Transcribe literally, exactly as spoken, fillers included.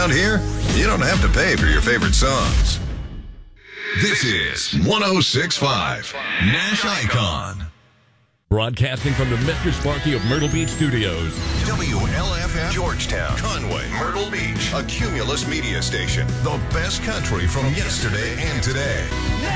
Around here, you don't have to pay for your favorite songs. This is one oh six point five Nash Icon. Broadcasting from the Mister Sparky of Myrtle Beach Studios. W L F F Georgetown, Conway, Myrtle Beach, a Cumulus media station. The best country from yesterday and today.